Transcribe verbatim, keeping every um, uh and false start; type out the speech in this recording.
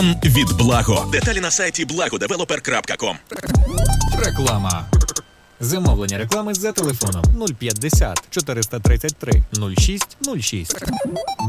від Благо. Деталі на сайті благодевелопер крапка ком. Реклама. Замовлення реклами за телефоном нуль п'ятдесят чотириста тридцять три нуль шість нуль шість.